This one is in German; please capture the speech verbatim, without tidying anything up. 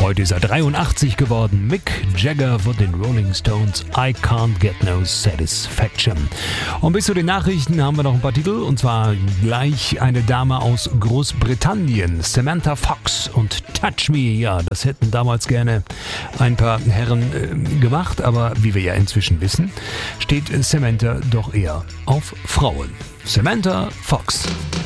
Heute ist er dreiundachtzig geworden. Mick Jagger von den Rolling Stones, I Can't Get No Satisfaction. Und bis zu den Nachrichten haben wir noch ein paar Titel. Und zwar gleich eine Dame aus Großbritannien, Samantha Fox und Touch Me. Ja, das hätten damals gerne ein paar Herren äh, gemacht. Aber wie wir ja inzwischen wissen, steht Samantha doch eher auf Frauen. Samantha Fox.